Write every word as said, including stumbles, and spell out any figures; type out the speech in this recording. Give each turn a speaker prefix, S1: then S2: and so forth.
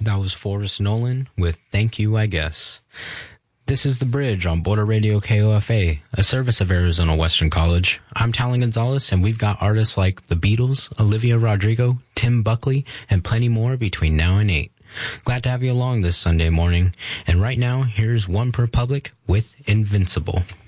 S1: That was Forrest Nolan with Thank You, I Guess. This is The Bridge on Border Radio K O F A, a service of Arizona Western College. I'm Talon Gonzalez, and we've got artists like The Beatles, Olivia Rodrigo, Tim Buckley, and plenty more between now and eight. Glad to have you along this Sunday morning. And right now, here's One Per Public with Invincible.